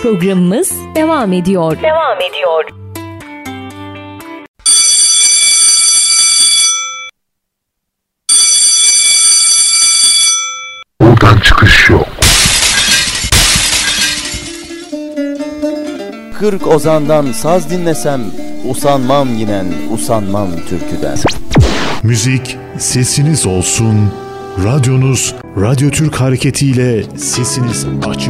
Programımız devam ediyor. Buradan çıkış yok. 40 ozandan saz dinlesem, usanmam yinen, usanmam türküden. Müzik sesiniz olsun, radyonuz Radyo Türk hareketiyle sesiniz açık